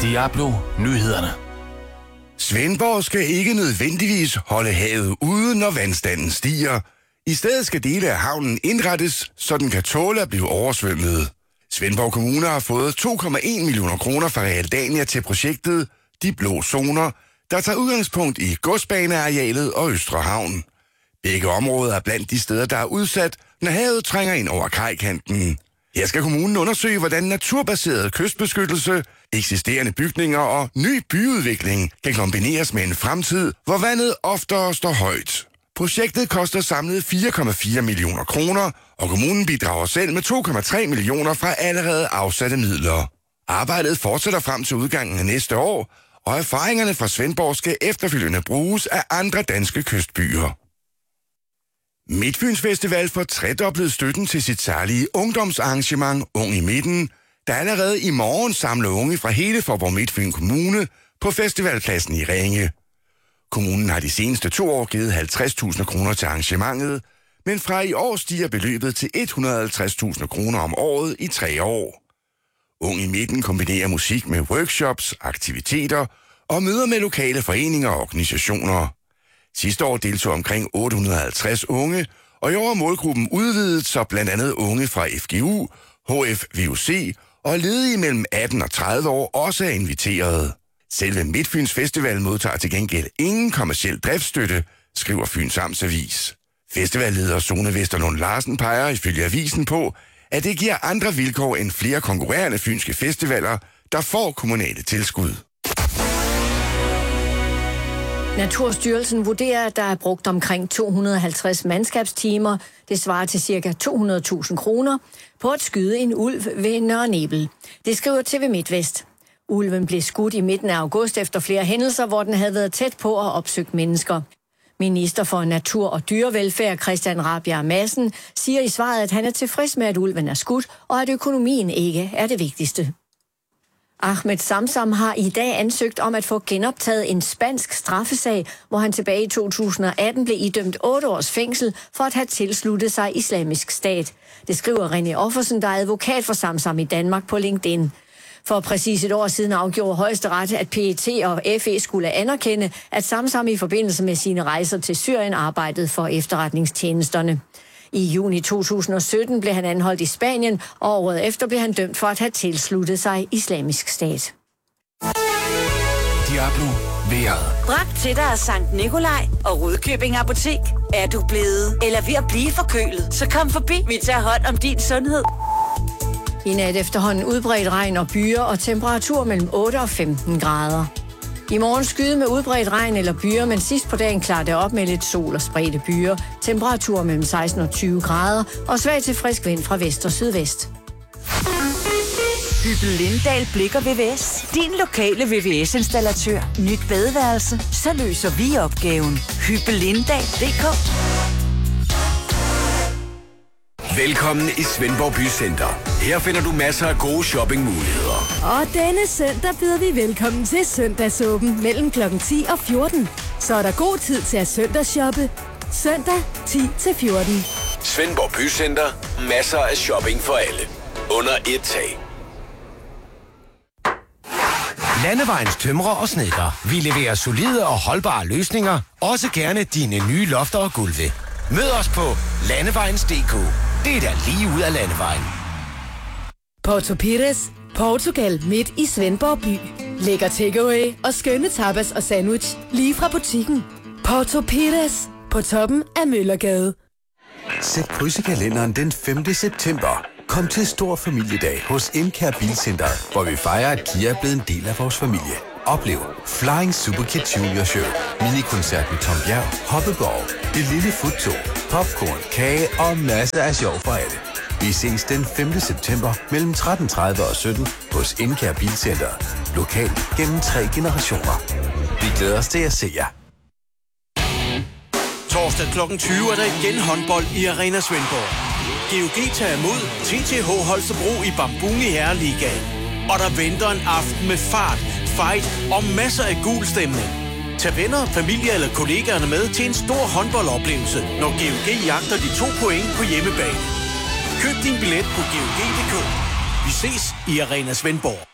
Diablo Nyhederne. Svendborg skal ikke nødvendigvis holde havet ude, når vandstanden stiger. I stedet skal dele af havnen indrettes, så den kan tåle at blive oversvømmet. Svendborg Kommune har fået 2,1 millioner kroner fra Realdania til projektet De Blå Zoner, der tager udgangspunkt i godsbanearealet og Østre Havn. Begge områder er blandt de steder, der er udsat, når havet trænger ind over kajkanten. Her skal kommunen undersøge, hvordan naturbaseret kystbeskyttelse, eksisterende bygninger og ny byudvikling kan kombineres med en fremtid, hvor vandet oftere står højt. Projektet koster samlet 4,4 millioner kroner, og kommunen bidrager selv med 2,3 millioner fra allerede afsatte midler. Arbejdet fortsætter frem til udgangen af næste år, og erfaringerne fra Svendborg skal efterfølgende bruges af andre danske kystbyer. Midtfyns Festival får tredoblet støtten til sit særlige ungdomsarrangement Ung i Midten, der allerede i morgen samler unge fra hele Faaborg Midtfyn Kommune på festivalpladsen i Ringe. Kommunen har de seneste 2 år givet 50.000 kroner til arrangementet, men fra i år stiger beløbet til 150.000 kroner om året i 3 år. Ung i Midten kombinerer musik med workshops, aktiviteter og møder med lokale foreninger og organisationer. Sidste år deltog omkring 850 unge, og i år er målgruppen udvidet, så blandt andet unge fra FGU, HF-VUC og ledige mellem 18 og 30 år også er inviteret. Selve Midtfyns Festival modtager til gengæld ingen kommerciel driftsstøtte, skriver Fyns Amtsavis. Festivalleder Sune Vesterlund Larsen peger ifølge avisen på, at det giver andre vilkår end flere konkurrerende fynske festivaler, der får kommunale tilskud. Naturstyrelsen vurderer, at der er brugt omkring 250 mandskabstimer, det svarer til ca. 200.000 kroner, på at skyde en ulv ved Nørre Nebel. Det skriver TV MidtVest. Ulven blev skudt i midten af august efter flere hændelser, hvor den havde været tæt på at opsøge mennesker. Minister for Natur og Dyrevelfærd Christian Rabjerg Madsen siger i svaret, at han er tilfreds med, at ulven er skudt, og at økonomien ikke er det vigtigste. Ahmed Samsam har i dag ansøgt om at få genoptaget en spansk straffesag, hvor han tilbage i 2018 blev idømt 8 års fængsel for at have tilsluttet sig Islamisk Stat. Det skriver René Offersen, der er advokat for Samsam i Danmark, på LinkedIn. For præcis et år siden afgjorde Højesteret, at PET og FE skulle anerkende, at Samsam i forbindelse med sine rejser til Syrien arbejdede for efterretningstjenesterne. I juni 2017 blev han anholdt i Spanien, og året efter blev han dømt for at have tilsluttet sig Islamisk Stat. Diablo vejret. Bragt til dig af Sankt Nikolaj og Rudkøbing Apotek. Er du blevet eller ved at blive forkølet, så kom forbi. Vi tager hånd om din sundhed. I nat efterhånden udbredt regn og byer og temperatur mellem 8 og 15 grader. I morgen skyde med udbredt regn eller byer, men sidst på dagen klarer det op med lidt sol og spredte byer. Temperatur mellem 16 og 20 grader og svag til frisk vind fra vest og sydvest. Hyppel Lindahl Blikker VVS. Din lokale VVS-installatør. Nyt badeværelse. Så løser vi opgaven. Hyppellindahl.dk. Velkommen i Svendborg Bycenter. Her finder du masser af gode shoppingmuligheder. Og denne søndag byder vi velkommen til søndagsåben mellem kl. 10 og 14. Så er der god tid til at søndagsshoppe. Søndag 10-14. Svendborg Bycenter. Masser af shopping for alle. Under et tag. Landevejens tømrer og snedker. Vi leverer solide og holdbare løsninger. Også gerne dine nye lofter og gulve. Mød os på landevejens.dk. Det er der lige ud af landevejen. Porto Pires, Portugal midt i Svendborg by. Lækker takeaway og skønne tapas og sandwich lige fra butikken. Porto Pires på toppen af Møllergade. Sæt kryds i kalenderen den 5. september. Kom til stor familiedag hos Enkær Bilcenter, hvor vi fejrer, at Kia er blevet en del af vores familie. Oplev Flying Super Kids Junior Show, minikoncert med Tom Bjerg, Hoppeborg, Det Lille Futtog, popcorn, kage og masser af sjov for alle. Vi ses den 5. september mellem 13.30 og 17 hos Enkær Bilcenter. Lokalt gennem 3 generationer. Vi glæder os til at se jer. Torsdag kl. 20 er der igen håndbold i Arena Svendborg. GOG tager imod TTH Holstebro i Bambuni Herreligaen. Og der venter en aften med fart, fight og masser af gul stemning. Tag venner, familie eller kollegaerne med til en stor håndboldoplevelse, når GOG jagter de 2 point på hjemmebane. Køb din billet på GOG.dk. Vi ses i Arena Svendborg.